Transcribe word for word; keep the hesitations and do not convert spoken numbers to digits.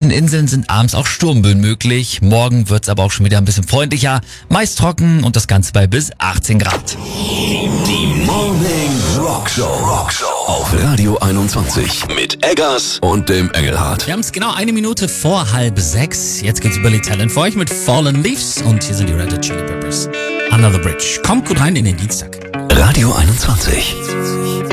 britischen Inseln sind abends auch Sturmböen möglich. Morgen wird's aber auch schon wieder ein bisschen freundlicher. Meist trocken und das Ganze bei bis achtzehn Grad. Die Morning Rockshow. Rockshow auf Radio einundzwanzig mit Eggers und dem Engelhardt. Wir haben es genau eine Minute vor halb sechs. Jetzt geht's über die Talent für euch mit Fallen Leaves und hier sind die Red Hot Chili Peppers. Under the Bridge. Kommt gut rein in den Dienstag. Radio einundzwanzig.